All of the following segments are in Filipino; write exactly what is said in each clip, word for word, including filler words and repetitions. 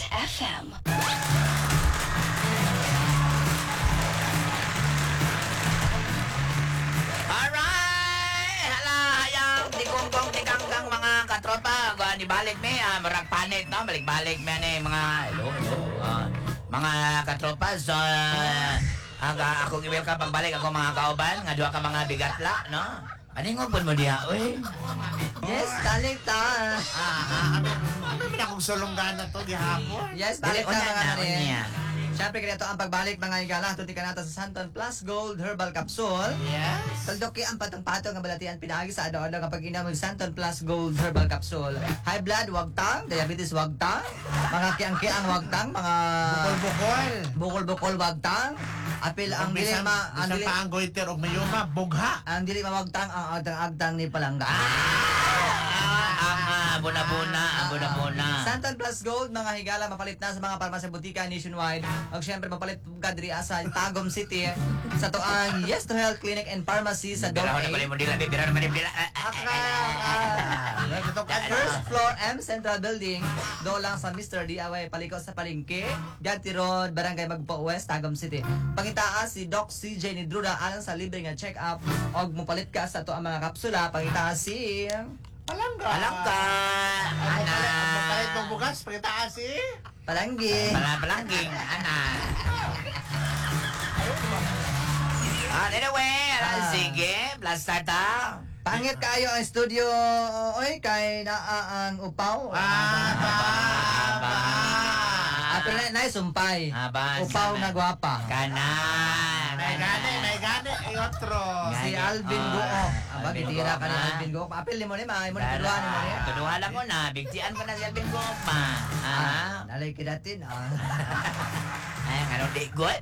F M. Alright! Hala, hayang tigunggong tiganggang mga katropa. Gwa ni balik me, ah, marag panik, no? Balik-balik me ni mga, hello, hello, ah, mga katropa. So, uh, aga, ako i-welcome pagbalik ako mga kauban. Nga duha ka mga bigatla, no? Anong upon mo diha, uy? Yes, balik ta. Ah, ah, ano, ano naman akong sulunggan na to gihapon? Yes, Dili, balik ta una mga na, kanin. unya. Siyempre, ganito ang pagbalik mga igala. Tuti ka natin sa Santon Plus Gold Herbal Capsule. Yes. Taldoki ang patong-patong nga balatian pinagi sa adaw-adaw kapag inamog Santon Plus Gold Herbal Capsule. High blood, wag tang. Diabetes, wag tang. Mga kiang-kiang, wag tang. Mga Bukol-bukol. bukol-bukol, wag tang. Apil ang dili Bisan- ma... Ang bisan dili, pa ang goiter o mayuma, bugha. ang dili mawagtang ang agtang-agtang ni Palangga. Ah, buna-buna, buna-buna. Santon Plus Gold, mga higala, mapalit na sa mga parmasya butika nationwide. O syempre, mapalit ka diri sa Tagum City sa tuang Yes to Health Clinic and Pharmacy sa Dome Bira ko na pala eight. mo dila, bira na pala dila. First floor M Central Building, do lang sa Mister D I Y paliko sa Palengke, Ganti Road, Barangay Magpo West, Tagum City. Pangitaas si Doc C J ni Druda alang sa libre nga check-up og mopalit ka sa tuang mga kapsula. Pangitaas si Palangga. Alam ka, Ang ana. palit mong bugas, pagkitaas eh. Palanggi. Pala-palangking, ana. Ah, anyway, ala, Ah. sige, blaster ta. Pangit kayo ang studio, oy, kay naa ang upaw. Ah, ba, ba. Ato na na sumpay. Aba, Upaw sana. na gwapa. Kanan. May gani, may gani, ay otro. Si Gani. Alvin Ah, Goo. Aba, Alvin gitira Goo, ka ni ma. Alvin Goo. Apil ni mo ni ma, mo ni tuduhan ni mo ni. Tuduhan ako na, bigtian ko na si Alvin Goma. Ah, Ah, nalay kidatin ah. ay, anong di good?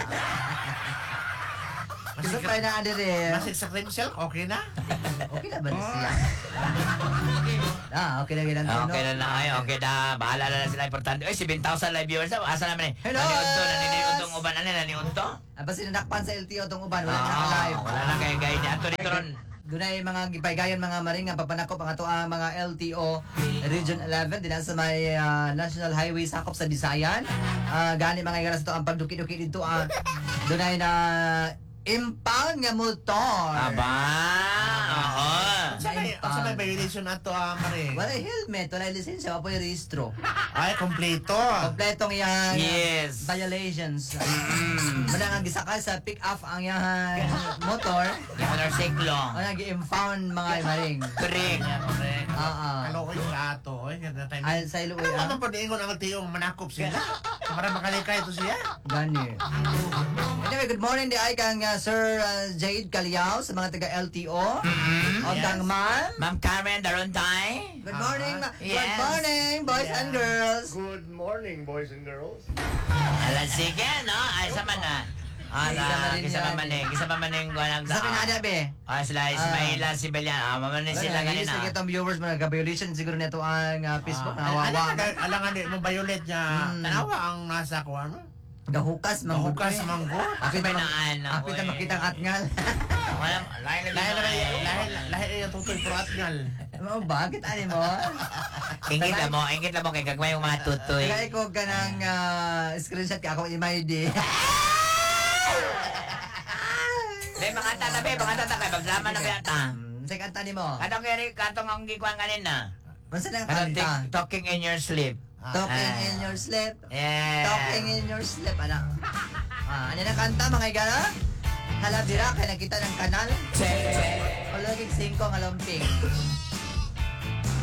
Gusto pa na adere. Masig sa cream silk, okay na? Okay na ba na siya? Ah, okay na gilang Okay na na, ay, okay na. Bahala na lang sila. Importante. Ay, seven thousand live viewers na. Asa naman eh. Hello! Naniunto, naniniuntong uban. Ano, naniunto? Aba sinadakpan sa L T O tong uban, wala na Ah, live. wala na kayo gaya niya. Ato dito ron. Dunay mga gipaygayon mga maring nga papanakop ang ato ang mga L T O Region eleven dinha sa may ah, National Highway sakop sa Bisayan. Ah, gani mga igaras to ang pagduki-duki dito ah. Dunay na impound nga motor. Aba, oo. Sa may, sa may violation ato ang maring. Wala helmet, wala lisensya, wala po yung rehistro. Ay, kompleto. Kompletong yan Yes. violations. Mm. Muna nga gisakay sa pick up ang yan motor. Yung motorsiklo. Wala gi-impound mga maring. Correct. Oo. Ano ko yung ato, oy, ganda tayo. Ay sa ilo Ano ah. naman pa diingon ang tiyong manakop sila? Para makalikay ito siya. Gani. Anyway, good morning di ay kang uh, Sir uh, Jade Caliao sa mga taga L T O. Mm-hmm. O kang ma'am. Ma'am Carmen Darontay. Good morning, ma- Yes. good morning, boys and girls. Good morning, boys and girls. Ala, sige, no? Ay, sa man na. Ah, Ay, isa man na, rin kisa yan. man eh. Kisa pa man eh. Sa pinada be. Ah, sila Ismaila, si Belian. Ah, mamanin sila Wala, inis kanina. na kitang viewers mo nagka-violation siguro nito ang uh, Facebook na Ah, wawa. alam nga, alam nga, di mo violet niya. Hmm. Tanawa ang nasa ko, ano? Gahukas manggut. Mahukas manggo. Ako ba na ano? Apit na makitang atngal. Wala, lahi na Lahi na lahi. lahi lahi yung tutoy pro at ngal. Ano ba? Bakit ani mo? Ingit lang mo, ingit lang mo kay gagmay yung mga tutoy. Kaya ko ka ng uh, screenshot ka ako i-my di. Be, mga tata, be, mga tata, kay baglaman na kaya ta. Sa kanta ni mo. Katong kaya katong ang gikuan kanina. Masa na Katong kanta? tik- talking in your sleep. Talking Ah. in your sleep. Yeah. Talking in your sleep, anak. Ah, ano na kanta, mga igala? Halabira, kaya nakita ng kanal. Check, check. Palaging singko ng lumping.